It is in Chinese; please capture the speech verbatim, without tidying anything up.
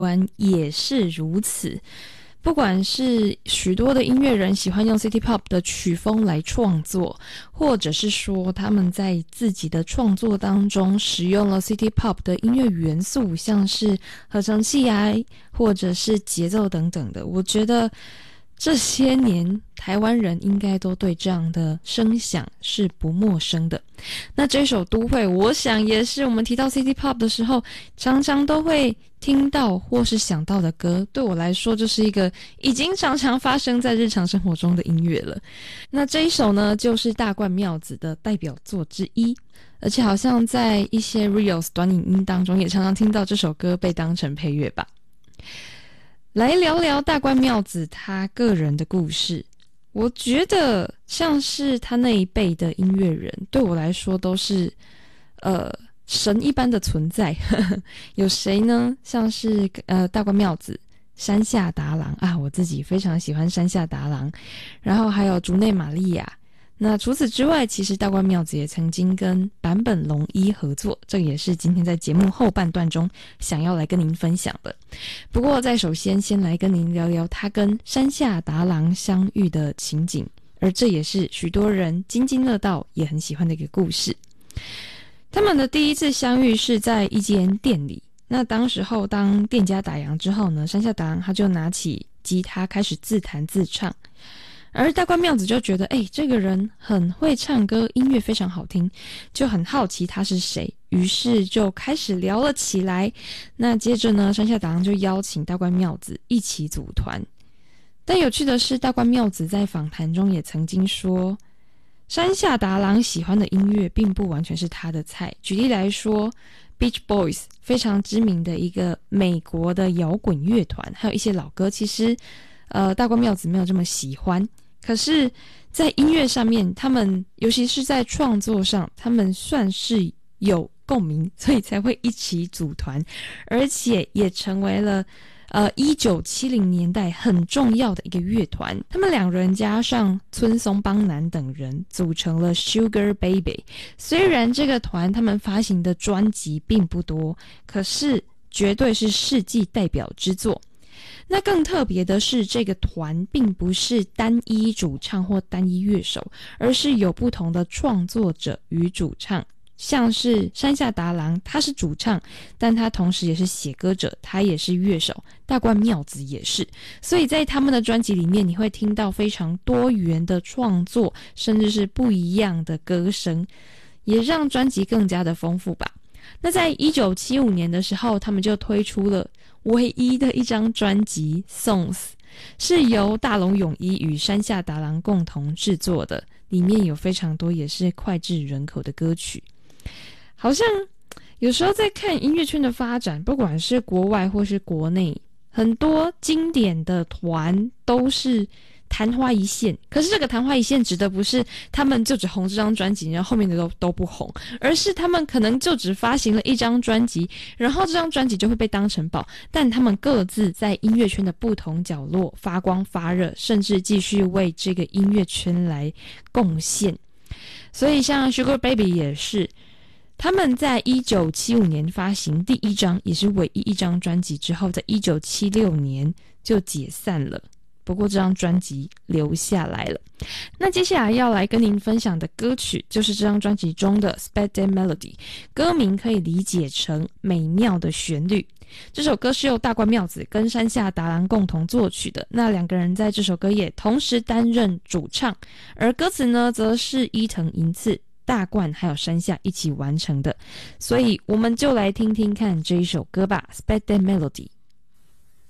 湾也是如此。不管是许多的音乐人喜欢用 City Pop 的曲风来创作，或者是说他们在自己的创作当中使用了 City Pop 的音乐元素，像是合成器啊，或者是节奏等等的，我觉得这些年台湾人应该都对这样的声响是不陌生的。那这首都会，我想也是我们提到 City Pop 的时候常常都会听到或是想到的歌，对我来说就是一个已经常常发生在日常生活中的音乐了。那这一首呢，就是大冠妙子的代表作之一，而且好像在一些 Reels 短影音当中也常常听到这首歌被当成配乐吧。来聊聊大冠妙子他个人的故事。我觉得像是他那一辈的音乐人，对我来说都是呃神一般的存在。有谁呢？像是呃大冠妙子、山下达郎啊，我自己非常喜欢山下达郎，然后还有竹内玛利亚。那除此之外，其实大冠妙子也曾经跟坂本龙一合作，这也是今天在节目后半段中想要来跟您分享的。不过在首先先来跟您聊聊他跟山下达郎相遇的情景，而这也是许多人津津乐道也很喜欢的一个故事。他们的第一次相遇是在一间店里，那当时候当店家打烊之后呢，山下达郎他就拿起吉他开始自弹自唱，而大冠妙子就觉得诶这个人很会唱歌，音乐非常好听，就很好奇他是谁，于是就开始聊了起来。那接着呢，山下达郎就邀请大冠妙子一起组团。但有趣的是，大冠妙子在访谈中也曾经说，山下达郎喜欢的音乐并不完全是他的菜。举例来说， Beach Boys 非常知名的一个美国的摇滚乐团，还有一些老歌，其实呃，大冠妙子没有这么喜欢，可是在音乐上面，他们尤其是在创作上，他们算是有共鸣，所以才会一起组团，而且也成为了呃一九七零年代很重要的一个乐团。他们两人加上村松邦男等人组成了 Sugar Baby。 虽然这个团他们发行的专辑并不多，可是绝对是世纪代表之作。那更特别的是，这个团并不是单一主唱或单一乐手，而是有不同的创作者与主唱。像是山下达郎，他是主唱，但他同时也是写歌者，他也是乐手，大冠妙子也是。所以在他们的专辑里面，你会听到非常多元的创作，甚至是不一样的歌声，也让专辑更加的丰富吧。那在一九七五年的时候，他们就推出了唯一的一张专辑 Songs， 是由大龙泳衣与山下达郎共同制作的，里面有非常多也是脍炙人口的歌曲。好像有时候在看音乐圈的发展，不管是国外或是国内，很多经典的团都是昙花一现，可是这个昙花一现指的不是他们就只红这张专辑，然后后面的都都不红，而是他们可能就只发行了一张专辑，然后这张专辑就会被当成宝，但他们各自在音乐圈的不同角落发光发热，甚至继续为这个音乐圈来贡献。所以像 Sugar Baby 也是，他们在一九七五年发行第一张也是唯一一张专辑之后，在一九七六年就解散了，不过这张专辑留下来了。那接下来要来跟您分享的歌曲就是这张专辑中的 Spectre Melody， 歌名可以理解成美妙的旋律。这首歌是由大冠妙子跟山下达郎共同作曲的，那两个人在这首歌也同时担任主唱，而歌词呢则是伊藤银次、大冠还有山下一起完成的。所以我们就来听听看这一首歌吧， Spectre Melody。